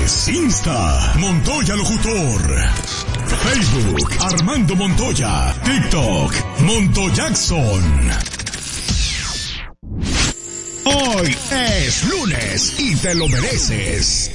redes, Insta, Montoya Locutor. Facebook, Armando Montoya. TikTok, Montoyackson. Hoy es lunes y te lo mereces.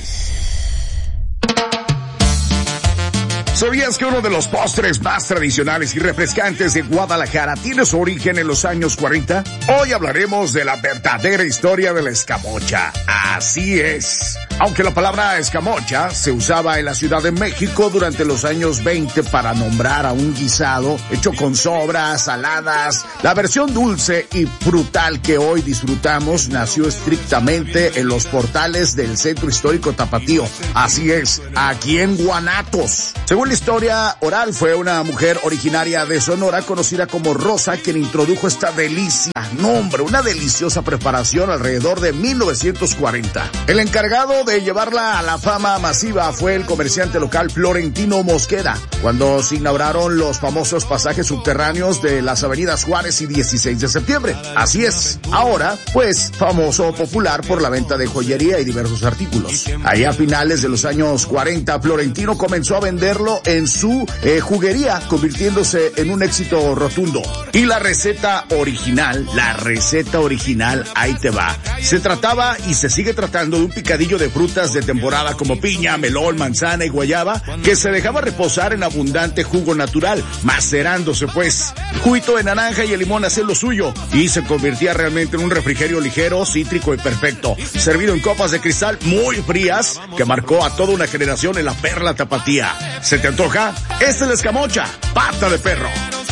¿Sabías que uno de los postres más tradicionales y refrescantes de Guadalajara tiene su origen en los años 40? Hoy hablaremos de la verdadera historia de la escamocha. Así es. Aunque la palabra escamocha se usaba en la Ciudad de México durante los años 20 para nombrar a un guisado hecho con sobras, saladas, la versión dulce y frutal que hoy disfrutamos nació estrictamente en los portales del Centro Histórico Tapatío. Así es, aquí en Guanatos. Según la historia oral, fue una mujer originaria de Sonora conocida como Rosa quien introdujo esta delicia. No, hombre, una deliciosa preparación alrededor de 1940. El encargado de llevarla a la fama masiva fue el comerciante local Florentino Mosqueda, cuando se inauguraron los famosos pasajes subterráneos de las avenidas Juárez y 16 de septiembre. Así es, ahora, pues, famoso popular por la venta de joyería y diversos artículos. Allá a finales de los años 40, Florentino comenzó a venderlo en su juguería, convirtiéndose en un éxito rotundo. Y la receta original, ahí te va. Se trataba y se sigue tratando de un picadillo de frutas de temporada como piña, melón, manzana y guayaba, que se dejaba reposar en abundante jugo natural, macerándose pues. El juguito de naranja y el limón hacían lo suyo, y se convertía realmente en un refrigerio ligero, cítrico y perfecto, servido en copas de cristal muy frías, que marcó a toda una generación en la perla tapatía. ¿Se te antoja? Esta es la escamocha, pata de perro.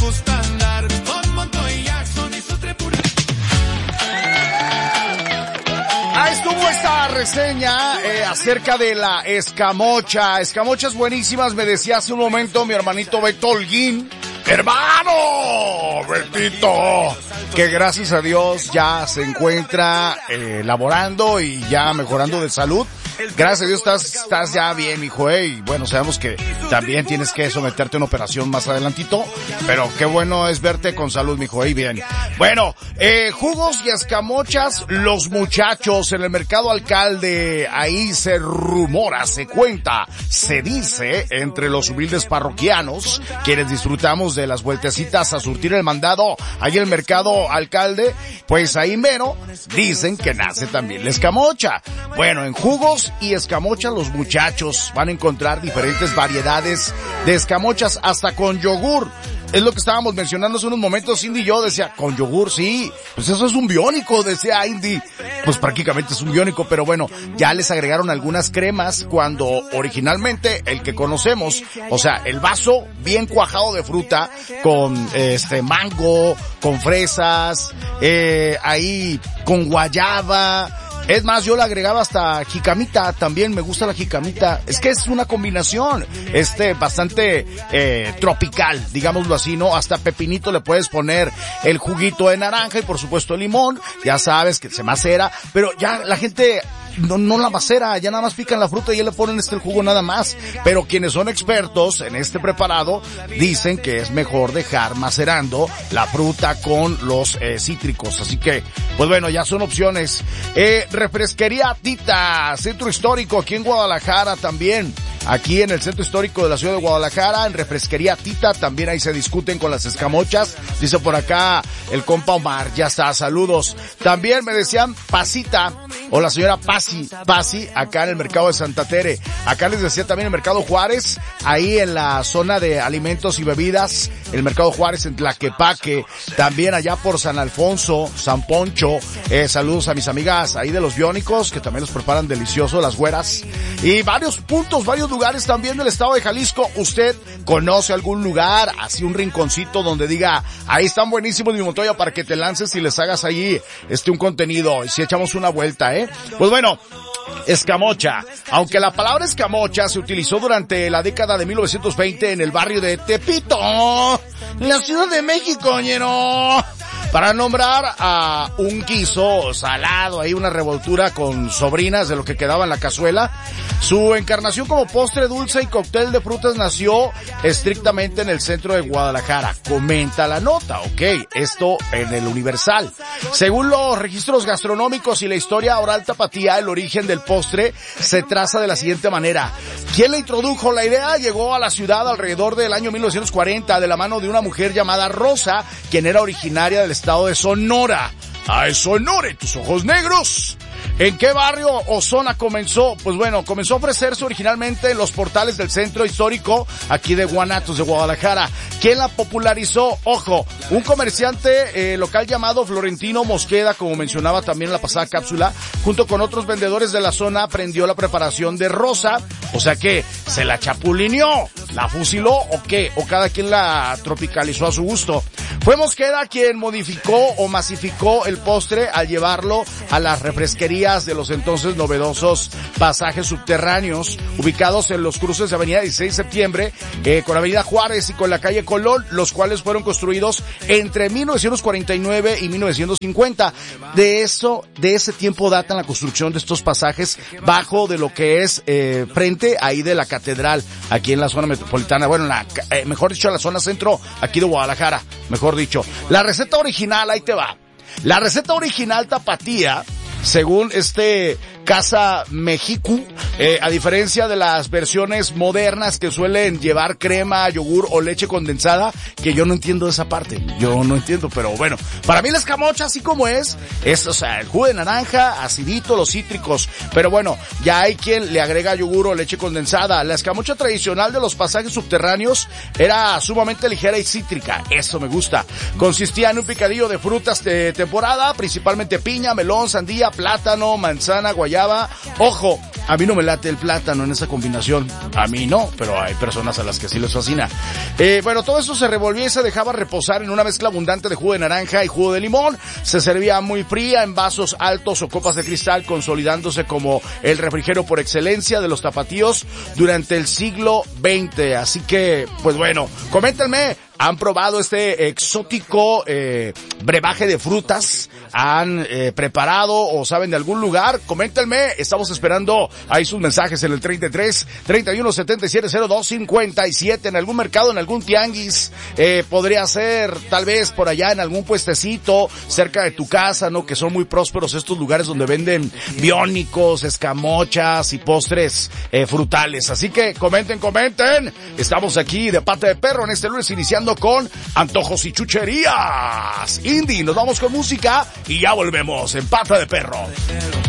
Ahí estuvo esta reseña acerca de la escamocha. Escamochas buenísimas, me decía hace un momento mi hermanito Beto Holguín. ¡Hermano! Betito, que gracias a Dios ya se encuentra laborando y ya mejorando de salud. Gracias a Dios estás ya bien, hijo, y bueno, sabemos que también tienes que someterte a una operación más adelantito, pero qué bueno es verte con salud, mijo, bien. Bueno, jugos y escamochas, los muchachos en el mercado Alcalde, ahí se rumora, se cuenta, se dice entre los humildes parroquianos, quienes disfrutamos de las vueltecitas a surtir el mandado, ahí en el mercado Alcalde, pues ahí mero, dicen que nace también la escamocha. Bueno, en jugos y escamochas los muchachos van a encontrar diferentes variedades de escamochas, hasta con yogur. Es lo que estábamos mencionando hace unos momentos, Indy y yo, decía, con yogur, sí, pues eso es un biónico, decía Indy. Pues prácticamente es un biónico, pero bueno, ya les agregaron algunas cremas cuando originalmente el que conocemos, o sea, el vaso bien cuajado de fruta, con mango, con fresas, ahí con guayaba. Es más, yo le agregaba hasta jicamita, también me gusta la jicamita. Es que es una combinación, bastante, tropical, digámoslo así, ¿no? Hasta pepinito le puedes poner el juguito de naranja y por supuesto el limón. Ya sabes que se macera, pero ya la gente no la macera, ya nada más pican la fruta y ya le ponen el jugo nada más. Pero quienes son expertos en este preparado dicen que es mejor dejar macerando la fruta con los cítricos. Así que, pues bueno, ya son opciones. Refresquería Tita, Centro Histórico, aquí en Guadalajara también. Aquí en el Centro Histórico de la Ciudad de Guadalajara, en Refresquería Tita, también ahí se discuten con las escamochas. Dice por acá el compa Omar, ya está, saludos. También me decían Pasita, o la señora Pasi, acá en el mercado de Santa Tere. Acá les decía también el mercado Juárez, ahí en la zona de alimentos y bebidas, el mercado Juárez en Tlaquepaque, también allá por San Alfonso, San Poncho. Saludos a mis amigas ahí de los biónicos, que también los preparan delicioso, las güeras. Y varios puntos, varios lugares también del estado de Jalisco. ¿Usted conoce algún lugar, así un rinconcito donde diga, ahí están buenísimos mi Montoya, para que te lances y les hagas ahí un contenido, y si echamos una vuelta, Pues bueno, escamocha. Aunque la palabra escamocha se utilizó durante la década de 1920 en el barrio de Tepito, en la Ciudad de México, ñero. para nombrar a un guiso salado, ahí una revoltura con sobrinas de lo que quedaba en la cazuela. Su encarnación como postre dulce y cóctel de frutas nació estrictamente en el centro de Guadalajara. Comenta la nota, ok, esto en el Universal. Según los registros gastronómicos y la historia oral tapatía, el origen del postre se traza de la siguiente manera. ¿Quién le introdujo la idea? Llegó a la ciudad alrededor del año 1940 de la mano de una mujer llamada Rosa, quien era originaria del estado de Sonora. ¡Ay, Sonora, tus ojos negros! ¿En qué barrio o zona comenzó? Pues bueno, comenzó a ofrecerse originalmente en los portales del centro histórico aquí de Guanatos, de Guadalajara. ¿Quién la popularizó? Ojo, un comerciante local llamado Florentino Mosqueda, como mencionaba también en la pasada cápsula, junto con otros vendedores de la zona, aprendió la preparación de Rosa. O sea que, ¿se la chapulineó? ¿La fusiló o qué? ¿O cada quien la tropicalizó a su gusto? Fue Mosqueda quien modificó o masificó el postre al llevarlo a las refresquerías de los entonces novedosos pasajes subterráneos ubicados en los cruces de Avenida 16 de Septiembre con Avenida Juárez y con la calle Colón, los cuales fueron construidos entre 1949 y 1950. De ese tiempo datan la construcción de estos pasajes bajo de lo que es frente ahí de la catedral, aquí en la zona metropolitana, bueno, mejor dicho, en la zona centro aquí de Guadalajara, mejor dicho. La receta original, ahí te va. La receta original tapatía, según Casa México, a diferencia de las versiones modernas que suelen llevar crema, yogur o leche condensada, que yo no entiendo esa parte, yo no entiendo, pero bueno, para mí la escamocha así como es, o sea, el jugo de naranja, acidito, los cítricos, pero bueno, ya hay quien le agrega yogur o leche condensada. La escamocha tradicional de los pasajes subterráneos era sumamente ligera y cítrica, eso me gusta. Consistía en un picadillo de frutas de temporada, principalmente piña, melón, sandía, plátano, manzana, guayaba. Ojo, a mí no me late el plátano en esa combinación, a mí no, pero hay personas a las que sí les fascina. Bueno, todo eso se revolvía y se dejaba reposar en una mezcla abundante de jugo de naranja y jugo de limón. Se servía muy fría en vasos altos o copas de cristal, consolidándose como el refrigerio por excelencia de los tapatíos durante el siglo XX. Así que, pues bueno, coméntenme, ¿han probado este exótico brebaje de frutas? ¿Han preparado o saben de algún lugar? Coméntenme, estamos esperando ahí sus mensajes en el 33 31 77 02 57, en algún mercado, en algún tianguis, podría ser tal vez por allá en algún puestecito cerca de tu casa, ¿no? Que son muy prósperos estos lugares donde venden biónicos, escamochas y postres frutales. Así que comenten, estamos aquí de Pata de Perro en este lunes iniciando con antojos y chucherías. Indie, nos vamos con música y ya volvemos en Pata de Perro.